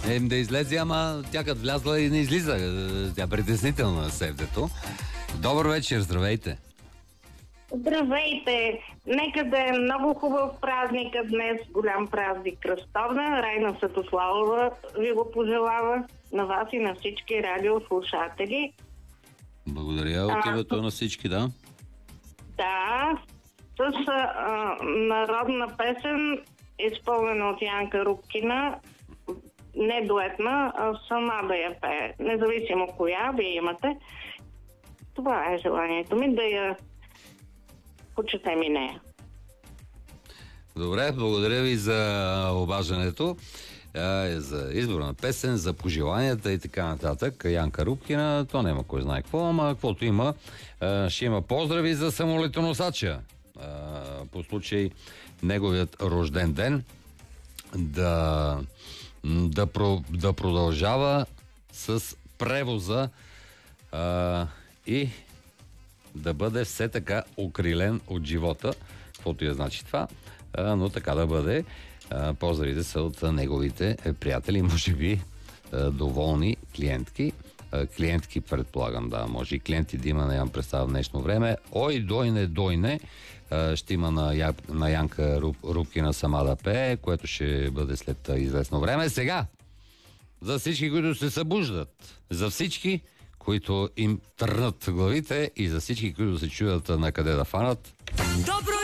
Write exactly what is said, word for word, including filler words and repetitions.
Ем да излезе, ама тя като влязла и не излиза. Тя притеснителна на севдето. Добър вечер, здравейте. Здравейте! Нека да е много хубав празник днес, голям празник Кръстовна. Райна Светославова ви го пожелава на вас и на всички радиослушатели. Благодаря от името на всички, да. Да, с а, народна песен, изпълнена от Янка Рупкина, не дуетна, а сама да я пее. Независимо коя вие имате. Това е желанието ми, да я почетем и нея. Добре, благодаря ви за обаждането, за избора на песен, за пожеланията и така нататък. Янка Рупкина, то няма кой знае какво, ама каквото има, ще има поздрави за самолетоносача по случай неговият рожден ден. Да, да, про, да продължава с превоза а, и да бъде все така укрилен от живота, каквото я значи това, а, но така да бъде. А, поздравите са от неговите приятели, може би а, доволни клиентки. А, клиентки, предполагам, да, може и клиенти да има, нямам представа в днешно време. Ой, дойне, дойне, а, ще има на, Я, на Янка Руп, Рупкина сама да пее, което ще бъде след известно време. Сега, за всички, които се събуждат, за всички, които им трънат главите и за всички, които се чуят на къде да фанат. Добро